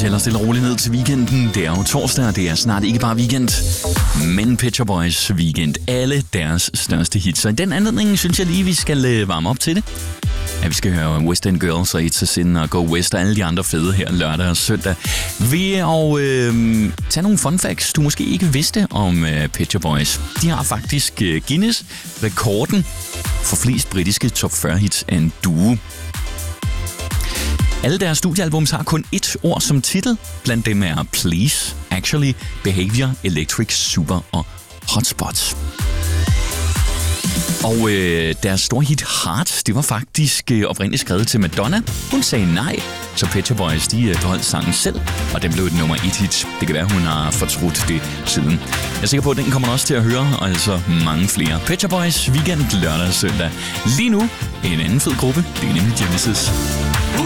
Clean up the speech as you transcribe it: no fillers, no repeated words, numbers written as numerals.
tæller stille og roligt ned til weekenden. Det er jo torsdag, og det er snart ikke bare weekend, men Pet Shop Boys weekend. Alle deres største hits. Så i den anledning synes jeg lige, vi skal varme op til det. Ja, vi skal høre West End Girls og It's a Sin og Go West og alle de andre fede her lørdag og søndag. Ved at tage nogle fun facts, du måske ikke vidste om Pet Shop Boys. De har faktisk Guinness-rekorden for flest britiske top 40 hits af en duo. Alle deres studiealbums har kun ét ord som titel. Blandt dem er Please, Actually, Behavior, Electric, Super og Hotspot. Og deres store hit Heart, det var faktisk oprindeligt skrevet til Madonna. Hun sagde nej, så Pet Shop Boys de beholdt sangen selv, og den blev et nummer 1 hit. Det kan være, hun har fortrudt det siden. Jeg er sikker på, at den kommer også til at høre, og altså mange flere. Pet Shop Boys weekend lørdag og søndag. Lige nu en anden fed gruppe, det er nemlig Genesis.